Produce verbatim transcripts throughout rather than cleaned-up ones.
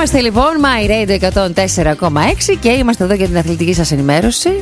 Είμαστε λοιπόν My Radio εκατόν τέσσερα κόμμα έξι και είμαστε εδώ για την αθλητική σας ενημέρωση.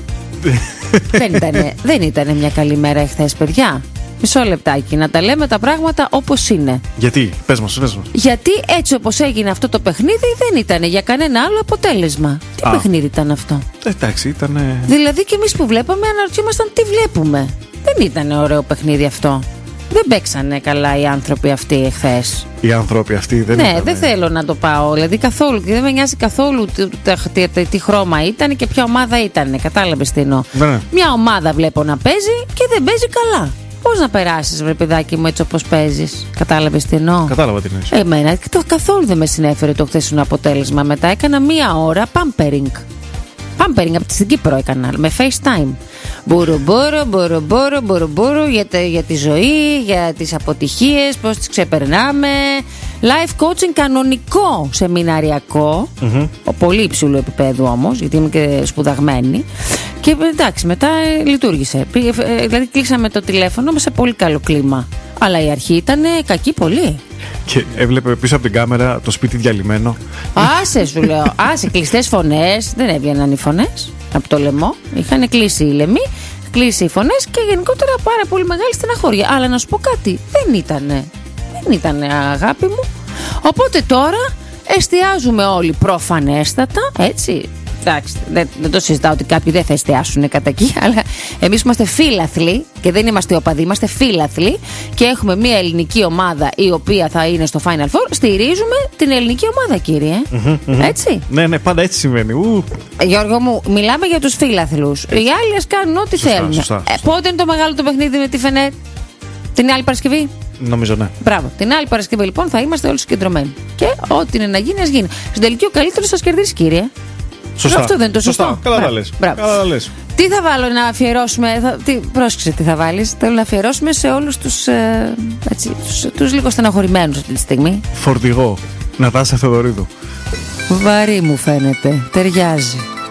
δεν, ήτανε, δεν ήτανε μια καλή μέρα εχθές, παιδιά. Μισό λεπτάκι, να τα λέμε τα πράγματα όπως είναι. Γιατί, πες μας, πες μας. Γιατί έτσι όπως έγινε αυτό το παιχνίδι δεν ήταν για κανένα άλλο αποτέλεσμα. Τι Α. παιχνίδι ήταν αυτό? Εντάξει, ήταν. Δηλαδή και εμείς που βλέπαμε αναρωτιόμασταν τι βλέπουμε. Δεν ήταν ωραίο παιχνίδι αυτό. Δεν παίξανε καλά οι άνθρωποι αυτοί εχθές. Οι άνθρωποι αυτοί δεν Ναι, ήτανε. δεν θέλω να το πάω. Δηλαδή καθόλου. Και δεν με νοιάζει καθόλου τι, τι, τι, τι χρώμα ήταν και ποια ομάδα ήταν. Κατάλαβες τι εννοώ. Ναι. Μια ομάδα βλέπω να παίζει και δεν παίζει καλά. Πώς να περάσεις, βρε παιδάκι μου, έτσι όπως παίζεις? Κατάλαβες τι εννοώ. Κατάλαβα τι εννοείς. Εμένα το καθόλου δεν με συνέφερε το χθεσινό αποτέλεσμα. Μετά έκανα μία ώρα pampering. Pampering από την Κύπρο έκανα με FaceTime. Μπουρουμπούρο, μπουρουμπούρο, μπουρουμπούρο για, για τη ζωή, για τις αποτυχίες, πώς τις ξεπερνάμε. Life coaching κανονικό σεμιναριακό, mm-hmm. πολύ υψηλού επίπεδου όμως, γιατί είμαι και σπουδαγμένη. Και εντάξει, μετά ε, λειτουργήσε. Ε, δηλαδή κλείσαμε το τηλέφωνο σε πολύ καλό κλίμα. Αλλά η αρχή ήταν κακή πολύ. Και έβλεπε πίσω από την κάμερα το σπίτι διαλυμένο. Άσε, σου λέω. Άσε, κλειστές φωνές. Δεν έβγαιναν οι φωνές από το λαιμό. Είχαν κλείσει οι λαιμοί, κλείσει οι φωνές και γενικότερα πάρα πολύ μεγάλη στεναχώρια. Αλλά να σου πω κάτι, δεν ήτανε. Δεν ήτανε, αγάπη μου. Οπότε τώρα εστιάζουμε όλοι προφανέστατα, έτσι. Εντάξει, δεν, δεν το συζητάω ότι κάποιοι δεν θα εστιάσουν κατά εκεί, αλλά εμείς είμαστε φίλαθλοι και δεν είμαστε οπαδοί, είμαστε φίλαθλοι και έχουμε μια ελληνική ομάδα η οποία θα είναι στο Final Four. Στηρίζουμε την ελληνική ομάδα, κύριε. Mm-hmm, mm-hmm. Έτσι. Ναι, ναι, πάντα έτσι σημαίνει. Ου. Γιώργο μου, μιλάμε για τους φίλαθλους. Οι άλλοι ας κάνουν ό,τι σωστά, θέλουν. Σωστά, σωστά. Ε, πότε είναι το μεγάλο το παιχνίδι με τη Φενέρ? Την άλλη Παρασκευή. Νομίζω ναι. Μπράβο. Την άλλη Παρασκευή λοιπόν θα είμαστε όλοι συγκεντρωμένοι. Και ό,τι είναι να γίνει, ας γίνει. Στην τελική ο καλύτερος θα κερδίσει, κύριε. Σωστά. Αυτό δεν είναι το σωστό. Σωστά. Καλά τα λες. Καλά τα λες. Τι θα βάλω να αφιερώσουμε? Θα, τι, πρόσεξε τι θα βάλεις. Θέλω να αφιερώσουμε σε όλους τους, ε, έτσι, τους, τους λίγο στεναχωρημένους αυτή τη στιγμή. Φορτηγό. Νατάσα Θεοδωρίδου. Βαρύ μου φαίνεται. Ταιριάζει.